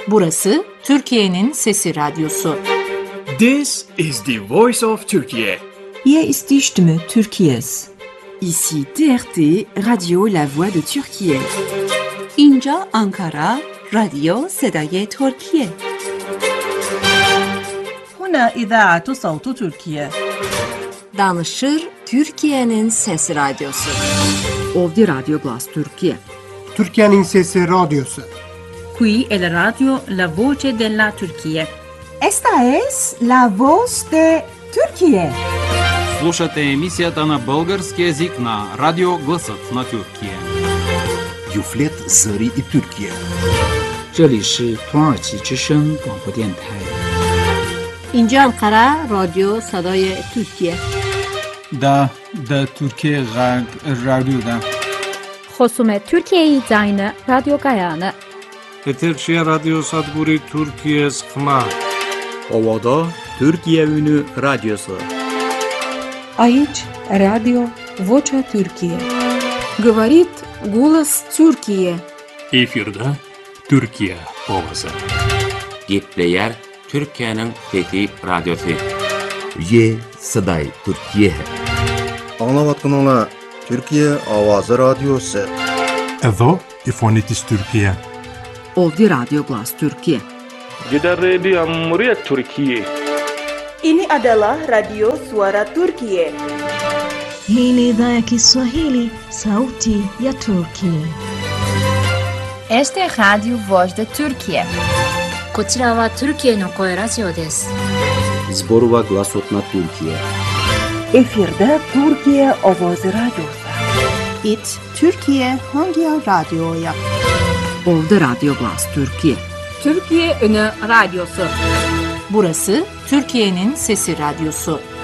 Burası Türkiye'nin Sesi Radyosu. This is the voice of Turkey. Hier ist die Stimme Türkiye's. Ici TRT, Radio La Voix de Türkiye. اینجا آنکارا، رادیو صدای ترکیه. هنا إذاعة صوت تركيا. Danışır Türkiye'nin Sesi Radyosu. Ovdje Radio Glas Türkiye. Türkiye'nin Sesi Radyosu. Qui è la radio La Voce della Turchia. Esta es la voz de Türkiye. Слушате емисията на български език на Радио Гласът на Türkiye. Юфлет Зари и Türkiye. 这里是土耳其之声广播电台。 اینجا انقره رادیو صدای ترکیه. دا Türkiye رادیو دا. خصوم ترکیه زاین رادیو گایانه. Eterşehir Radyo Sadburi Türkiye Sıkma. Ovada Türkiye Ünü Radyosu. Aici Radio Vocea Türkiye. Говорит голос Türkiye. Efirde Türkiye Ovası. Gepleyer Türkiye'nin Fethi Radyosu. Ye Saday Türkiye. Anlavatkanala Türkiye Avazı Radyosu. Edo İfonitis Türkiye. Ovdje Radio Glas Türkiye. Gider Radio Cumhuriyet Türkiye. Ini adalah Radio Suara Turkiye. Hii ni idhaa ya Kiswahili, Sauti ya Turkiye. Este es Radio Voz de Turkiye. こちらはトルキエの声ラジオです。 Zborova Glasot na Türkiye. Efirde Türkiye Ovozi Radyosu. It Türkiye Hangi Radyo'ya? Ovdje Radio Glas Türkiye. Türkiye Ünü Radyosu. Burası Türkiye'nin Sesi Radyosu.